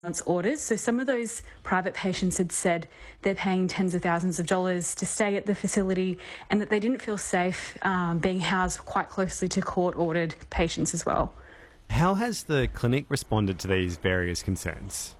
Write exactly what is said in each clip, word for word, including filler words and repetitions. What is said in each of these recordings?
orders. So some of those private patients had said they're paying tens of thousands of dollars to stay at the facility and that they didn't feel safe um, being housed quite closely to court-ordered patients as well. How has the clinic responded to these various concerns?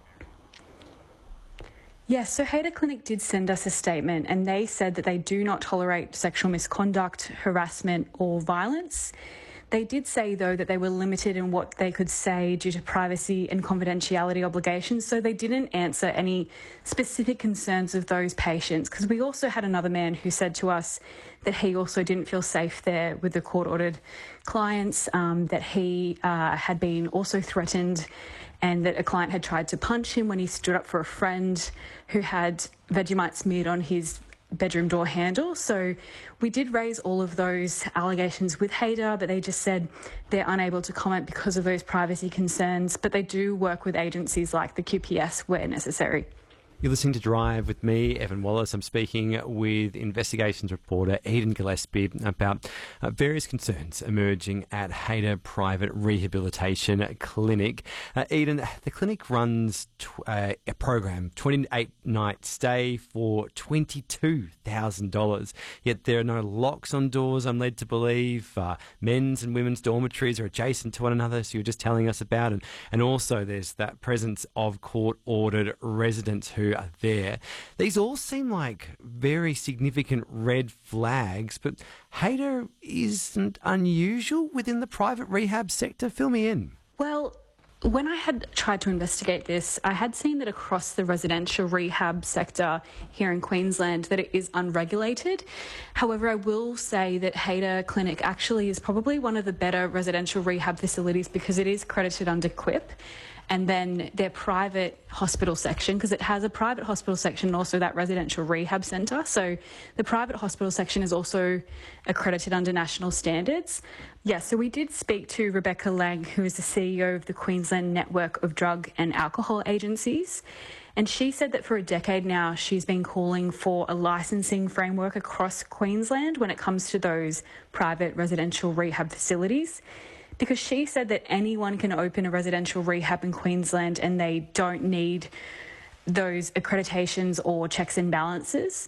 Yes, so Hayter Clinic did send us a statement and they said that they do not tolerate sexual misconduct, harassment or violence. They did say, though, that they were limited in what they could say due to privacy and confidentiality obligations, so they didn't answer any specific concerns of those patients, because we also had another man who said to us that he also didn't feel safe there with the court-ordered clients, um, that he uh, had been also threatened and that a client had tried to punch him when he stood up for a friend who had Vegemite smeared on his bedroom door handle. So we did raise all of those allegations with Hayter, but they just said they're unable to comment because of those privacy concerns, but they do work with agencies like the Q P S where necessary. You're listening to Drive with me, Evan Wallace. I'm speaking with investigations reporter Eden Gillespie about uh, various concerns emerging at Hayter Private Rehabilitation Clinic. Uh, Eden, the clinic runs tw- uh, a program, twenty-eight night stay for twenty-two thousand dollars. Yet there are no locks on doors, I'm led to believe. Uh, men's and women's dormitories are adjacent to one another, so you were just telling us about. And, and also there's that presence of court-ordered residents who are there. These all seem like very significant red flags, but Hayter isn't unusual within the private rehab sector. Fill me in. Well, when I had tried to investigate this, I had seen that across the residential rehab sector here in Queensland that it is unregulated. However, I will say that Hayter Clinic actually is probably one of the better residential rehab facilities because it is credited under Q I P. And then their private hospital section, because it has a private hospital section and also that residential rehab centre. So the private hospital section is also accredited under national standards. Yeah, so we did speak to Rebecca Lang, who is the C E O of the Queensland Network of Drug and Alcohol Agencies. And she said that for a decade now, she's been calling for a licensing framework across Queensland when it comes to those private residential rehab facilities. Because she said that anyone can open a residential rehab in Queensland and they don't need those accreditations or checks and balances.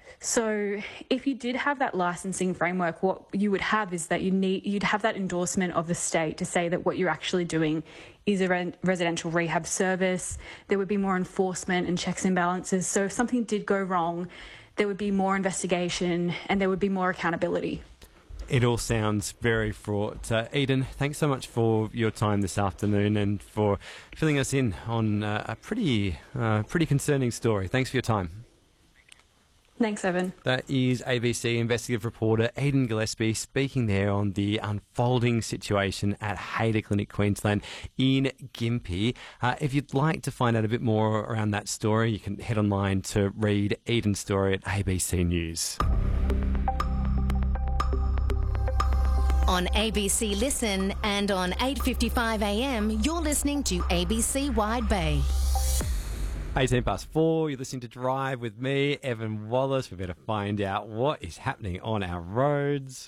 So if you did have that licensing framework, what you would have is that you need, you'd have that endorsement of the state to say that what you're actually doing is a re- residential rehab service. There would be more enforcement and checks and balances. So if something did go wrong, there would be more investigation and there would be more accountability. It all sounds very fraught. Uh, Eden, thanks so much for your time this afternoon and for filling us in on uh, a pretty, uh, pretty concerning story. Thanks for your time. Thanks, Evan. That is A B C investigative reporter Eden Gillespie speaking there on the unfolding situation at Hayter Clinic Queensland in Gympie. Uh, if you'd like to find out a bit more around that story, you can head online to read Eden's story at A B C News. On A B C Listen and on eight fifty-five a m, you're listening to A B C Wide Bay. eighteen past four, you're listening to Drive with me, Evan Wallace. We better find out what is happening on our roads.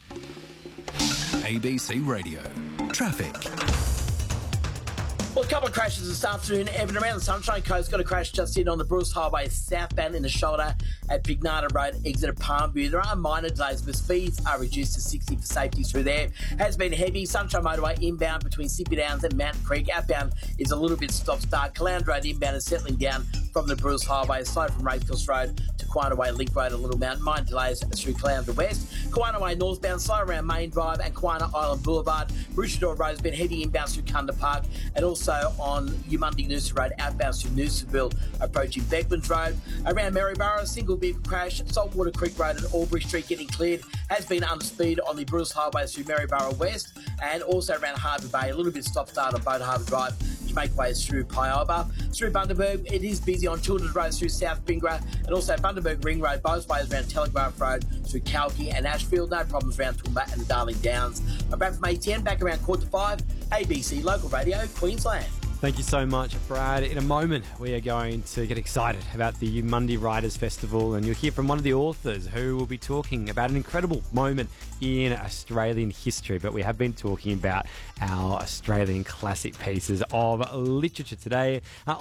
A B C Radio. Traffic. Well, a couple of crashes this afternoon. Evan, around the Sunshine Coast, got a crash just in on the Bruce Highway southbound in the shoulder at Pignata Road, exit at Palmview. There are minor delays, but speeds are reduced to sixty for safety through there. Has been heavy. Sunshine Motorway inbound between Sippy Downs and Mountain Creek. Outbound is a little bit stop-start. Caloundra Road inbound is settling down from the Bruce Highway. Slow from Racecourse Road to Quina Way Link Road, a Little Mountain. Minor delays through Caloundra West. Quina Way northbound, slow around Main Drive and Quina Island Boulevard. Bruchador Road has been heavy inbound through Cunda Park and also on Umundi Noosa Road outbound through Noosaville approaching Becklands Road. Around Maryborough, a single vehicle crash, Saltwater Creek Road and Albury Street getting cleared. Has been under speed on the Bruce Highway through Maryborough West and also around Harbour Bay, a little bit stop-start on Boat Harbour Drive to make ways through Pyoba. Through Bundaberg, it is busy on Children's Road through South Bingra and also Bundaberg Ring Road, both ways around Telegraph Road through Kalki and Ashfield. No problems around Toowoomba and the Darling Downs. I'm back from A ten, back around quarter to five, A B C Local Radio, Queensland. Thank you so much, Brad. In a moment, we are going to get excited about the Monday Writers Festival, and you'll hear from one of the authors who will be talking about an incredible moment in Australian history. But we have been talking about our Australian classic pieces of literature today. Uh,